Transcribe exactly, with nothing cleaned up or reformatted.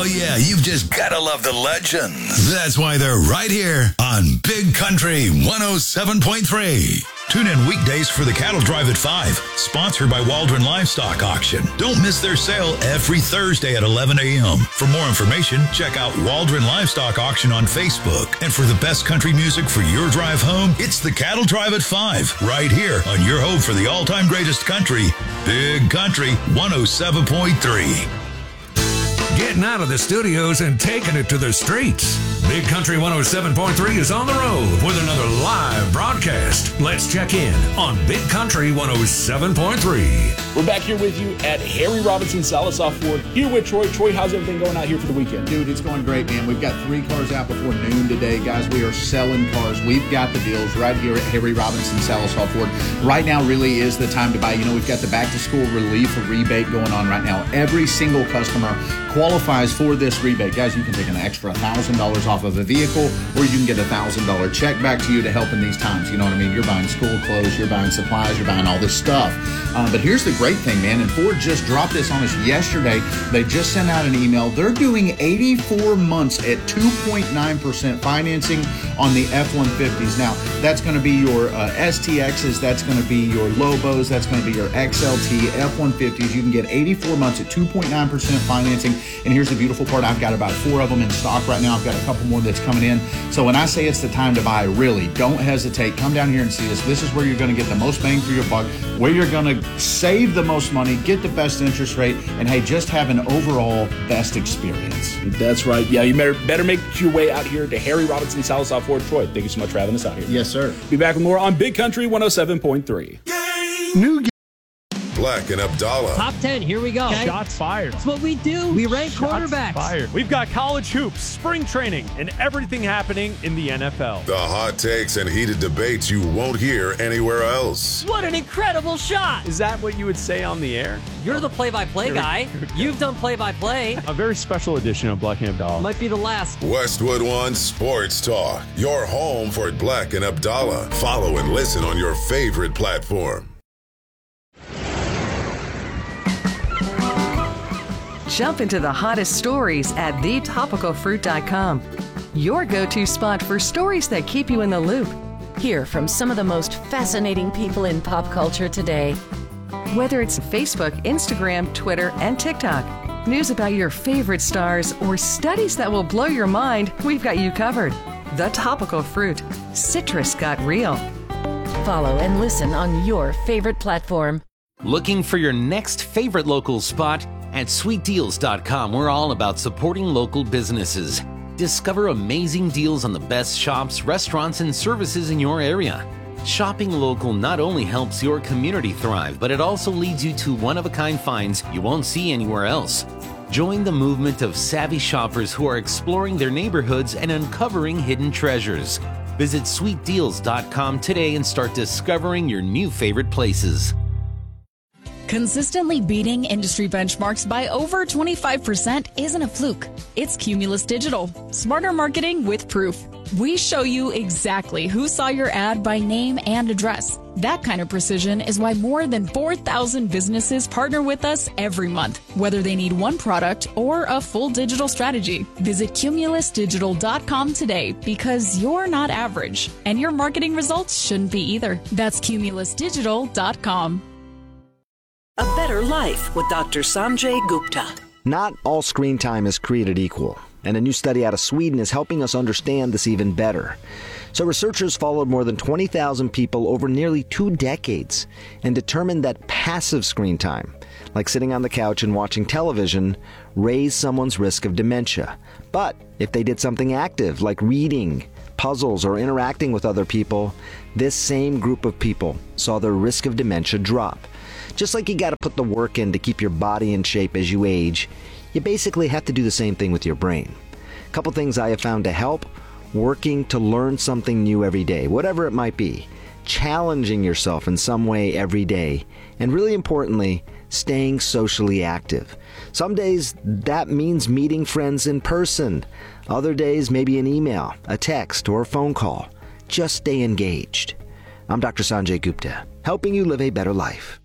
Oh, yeah, you've just got to love the legends. That's why they're right here on Big Country one oh seven point three. Tune in weekdays for the Cattle Drive at five, sponsored by Waldron Livestock Auction. Don't miss their sale every Thursday at eleven a.m. For more information, check out Waldron Livestock Auction on Facebook. And for the best country music for your drive home, it's the Cattle Drive at five, right here on your home for the all-time greatest country, Big Country one oh seven point three. Getting out of the studios and taking it to the streets. Big Country one oh seven point three is on the road with another live broadcast. Let's check in on Big Country one oh seven point three. We're back here with you at Harry Robinson Sallisaw Ford, here with Troy. Troy, how's everything going out here for the weekend? Dude, it's going great, man. We've got three cars out before noon today, guys. We are selling cars. We've got the deals right here at Harry Robinson Sallisaw Ford. Right now really is the time to buy. You know, we've got the back-to-school relief or rebate going on right now. Every single customer qualifies for this rebate. Guys, you can take an extra one thousand dollars off of a vehicle, or you can get a one thousand dollars check back to you to help in these times. You know what I mean? You're buying school clothes, you're buying supplies, you're buying all this stuff. Uh, but here's the great thing, man, and Ford just dropped this on us yesterday. They just sent out an email. They're doing eighty-four months at two point nine percent financing on the F one fifties. Now, that's going to be your uh, S T Xs, that's going to be your Lobos, that's going to be your X L T, F one fifties. You can get eighty-four months at two point nine percent financing. And here's the beautiful part. I've got about four of them in stock right now. I've got a couple more that's coming in. So when I say it's the time to buy, really, don't hesitate. Come down here and see us. This is where you're going to get the most bang for your buck, where you're going to save the most money, get the best interest rate, and, hey, just have an overall best experience. That's right. Yeah, you better, better make your way out here to Harry Robinson Sallisaw Ford. Troy, thank you so much for having us out here. Yes, sir. Be back with more on Big Country one oh seven point three. New Black and Abdallah. Top ten, here we go. Okay. Shots fired. That's what we do. We rank Shots quarterbacks. Fired. We've got college hoops, spring training, and everything happening in the N F L. The hot takes and heated debates you won't hear anywhere else. What an incredible shot. Is that what you would say on the air? You're the play-by-play guy. You've done play-by-play. A very special edition of Black and Abdallah. Might be the last. Westwood One Sports Talk. Your home for Black and Abdallah. Follow and listen on your favorite platform. Jump into the hottest stories at the topical fruit dot com. Your go-to spot for stories that keep you in the loop. Hear from some of the most fascinating people in pop culture today. Whether it's Facebook, Instagram, Twitter, and TikTok, news about your favorite stars, or studies that will blow your mind, we've got you covered. The Topical Fruit. Citrus got real. Follow and listen on your favorite platform. Looking for your next favorite local spot? At sweet deals dot com, we're all about supporting local businesses. Discover amazing deals on the best shops, restaurants, and services in your area. Shopping local not only helps your community thrive, but it also leads you to one-of-a-kind finds you won't see anywhere else. Join the movement of savvy shoppers who are exploring their neighborhoods and uncovering hidden treasures. Visit sweet deals dot com today and start discovering your new favorite places. Consistently beating industry benchmarks by over twenty-five percent isn't a fluke. It's Cumulus Digital. Smarter marketing with proof. We show you exactly who saw your ad by name and address. That kind of precision is why more than four thousand businesses partner with us every month, whether they need one product or a full digital strategy. Visit cumulus digital dot com today, because you're not average, and your marketing results shouldn't be either. That's cumulus digital dot com. A Better Life with Doctor Sanjay Gupta. Not all screen time is created equal, and a new study out of Sweden is helping us understand this even better. So researchers followed more than twenty thousand people over nearly two decades and determined that passive screen time, like sitting on the couch and watching television, raised someone's risk of dementia. But if they did something active, like reading, puzzles, or interacting with other people, this same group of people saw their risk of dementia drop. Just like you got to put the work in to keep your body in shape as you age, you basically have to do the same thing with your brain. A couple things I have found to help: working to learn something new every day, whatever it might be, challenging yourself in some way every day, and really importantly, staying socially active. Some days that means meeting friends in person. Other days maybe an email, a text, or a phone call. Just stay engaged. I'm Doctor Sanjay Gupta, helping you live a better life.